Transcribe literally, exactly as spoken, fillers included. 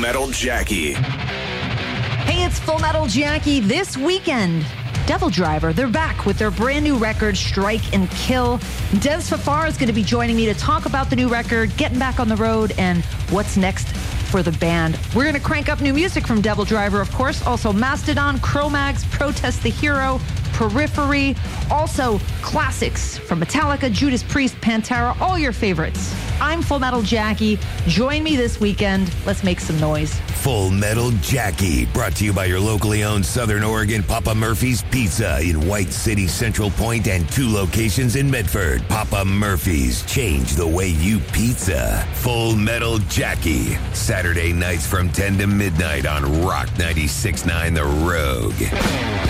Metal Jackie. Hey, it's Full Metal Jackie. This weekend, Devil Driver, they're back with their brand new record, Strike and Kill. Des Fafara is going to be joining me to talk about the new record, getting back on the road, and what's next for the band. We're going to crank up new music from Devil Driver, of course. Also Mastodon, Cro-Mags, Protest the Hero, Periphery. Also classics from Metallica, Judas Priest, Pantera, all your favorites. I'm Full Metal Jackie. Join me this weekend. Let's make some noise. Full Metal Jackie, brought to you by your locally owned Southern Oregon Papa Murphy's Pizza in White City, Central Point, and two locations in Medford. Papa Murphy's, change the way you pizza. Full Metal Jackie, Saturday nights from ten to midnight on Rock ninety-six point nine The Rogue.